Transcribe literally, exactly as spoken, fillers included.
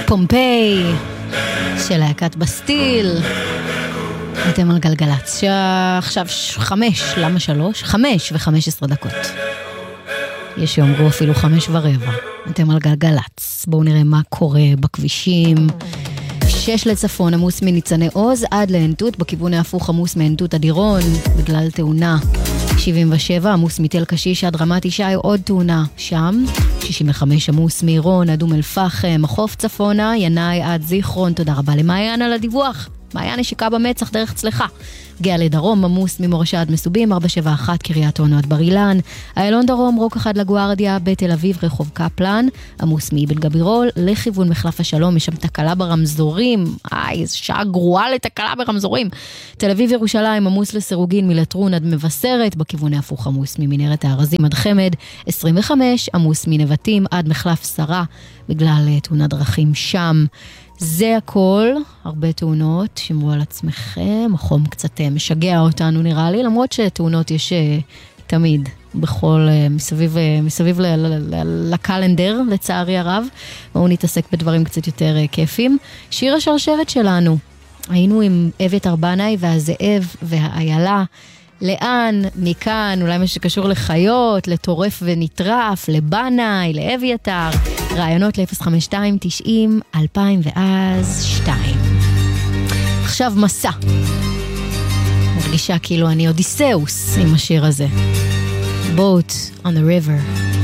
פומפיי של להקת בסטיל. אתם על גלגלצ, שעכשיו חמש, למה שלוש? חמש וחמש עשרה דקות. יש שיאמרו אפילו חמש ורבע. אתם על גלגלצ. בואו נראה מה קורה בכבישים. שש לצפון עמוס מניצני עוז עד לענתות, בכיוון ההפוך עמוס מענתות אדירון בגלל תאונה. שבעים ושבע עמוס מתל קשיש עד רמת ישי, עוד תאונה שם. שישים וחמש עמוס מעירון עד אום אל פחם, החוף צפונה, ינאי עד זיכרון. תודה רבה למעיין על הדיווח. מעיין נשיקה במצח דרך צלחה. גאה לדרום עמוס ממורשה עד מסובים, ארבע שבע אחת קריית אונו עד בר אילן. איילון דרום רוק אחד לגוארדיה, בתל אביב רחוב קפלן, עמוס מאבן גבירול לכיוון מחלף השלום, יש שם תקלה ברמזורים. איי, איזו שעה גרועה לתקלה ברמזורים. תל אביב ירושלים עמוס לסירוגין מלטרון עד מבשרת, בכיוון ההפוך עמוס ממנהרת הארזים עד חמד. עשרים וחמש עמוס מנבטים עד מחלף שרה בגלל תאונת דרכים שם. זה הכל, הרבה תאונות, שמרו על עצמכם, החום קצת משגע אותנו נראה לי, למרות שתאונות יש תמיד בכל, מסביב, מסביב ל, ל, ל, לקלנדר, לצערי הרב. בואו נתעסק בדברים קצת יותר כיפים. שיר השרשרת שלנו, היינו עם אביתר בנאי והזאב והאיילה, לאן, מכאן, אולי מה שקשור לחיות, לטורף ונטרף, לבנאי, לאביתר, רעיונות ל-אפס חמש שתיים תשעים אלפיים ואז שתיים. עכשיו מסע. מרגישה כאילו אני אודיסאוס עם השיר הזה. Boat on the river.